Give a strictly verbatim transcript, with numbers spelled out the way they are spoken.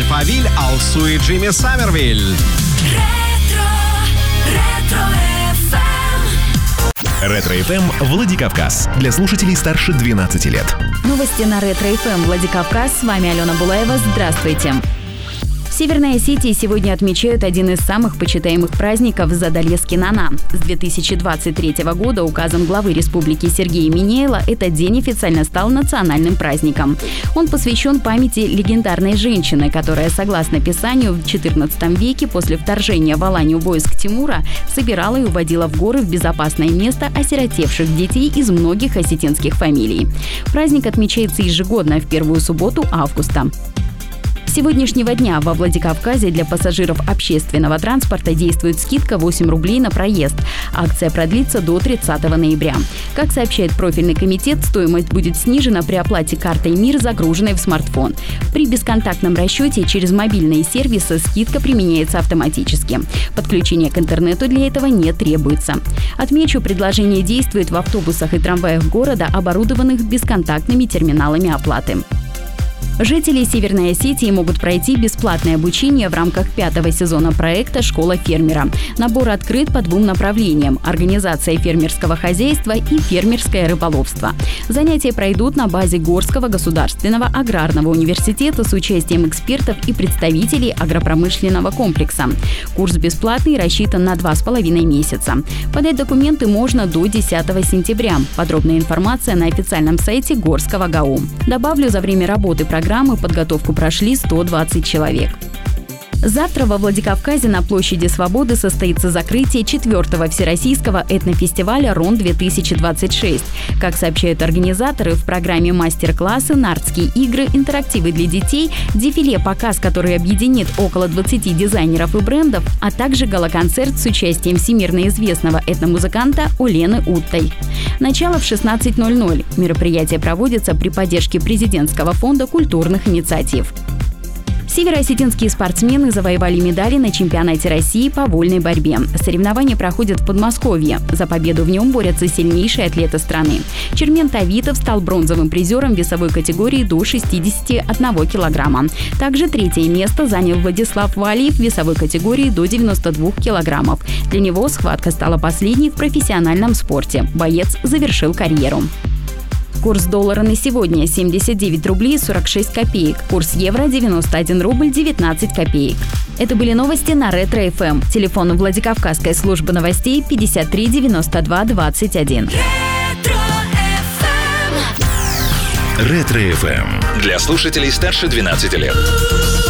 Альфавиль, Алсу и Джимми Саммервиль. Ретро-эф эм Владикавказ. Для слушателей старше двенадцати лет. Новости на Ретро-эф эм Владикавказ. С вами Алена Булаева. Здравствуйте. В Северной Осетии сегодня отмечают один из самых почитаемых праздников – Задалески Нана. С две тысячи двадцать третьего года указом главы республики Сергея Минеяла этот день официально стал национальным праздником. Он посвящен памяти легендарной женщины, которая, согласно Писанию, в четырнадцатом веке после вторжения в Аланию войск Тимура собирала и уводила в горы в безопасное место осиротевших детей из многих осетинских фамилий. Праздник отмечается ежегодно в первую субботу августа. С сегодняшнего дня во Владикавказе для пассажиров общественного транспорта действует скидка восемь рублей на проезд. Акция продлится до тридцатого ноября. Как сообщает профильный комитет, стоимость будет снижена при оплате картой МИР, загруженной в смартфон. При бесконтактном расчете через мобильные сервисы скидка применяется автоматически. Подключение к интернету для этого не требуется. Отмечу, предложение действует в автобусах и трамваях города, оборудованных бесконтактными терминалами оплаты. Жители Северной Осетии могут пройти бесплатное обучение в рамках пятого сезона проекта «Школа фермера». Набор открыт по двум направлениям – организация фермерского хозяйства и фермерское рыболовство. Занятия пройдут на базе Горского государственного аграрного университета с участием экспертов и представителей агропромышленного комплекса. Курс бесплатный, рассчитан на два с половиной месяца. Подать документы можно до десятого сентября. Подробная информация на официальном сайте Горского ГАУ. Добавлю, за время работы программы Программы подготовку прошли сто двадцать человек. Завтра во Владикавказе на площади Свободы состоится закрытие четвертого всероссийского этнофестиваля РОН-две тысячи двадцать шесть. Как сообщают организаторы, в программе мастер-классы, нардские игры, интерактивы для детей, дефиле-показ, который объединит около двадцати дизайнеров и брендов, а также гала-концерт с участием всемирно известного этномузыканта Олены Уттой. Начало в шестнадцать ноль ноль. Мероприятие проводится при поддержке президентского фонда культурных инициатив. Североосетинские спортсмены завоевали медали на чемпионате России по вольной борьбе. Соревнования проходят в Подмосковье. За победу в нем борются сильнейшие атлеты страны. Чермен Тавитов стал бронзовым призером весовой категории до шестидесяти одного килограмма. Также третье место занял Владислав Валиев в весовой категории до девяноста двух килограммов. Для него схватка стала последней в профессиональном спорте. Боец завершил карьеру. Курс доллара на сегодня – семьдесят девять рублей сорок шесть копеек. Курс евро – девяносто один рубль девятнадцать копеек. Это были новости на Ретро-эф эм. Телефон Владикавказской службы новостей пятьдесят три девяносто два двадцать один. Ретро-эф эм. Для слушателей старше двенадцати лет.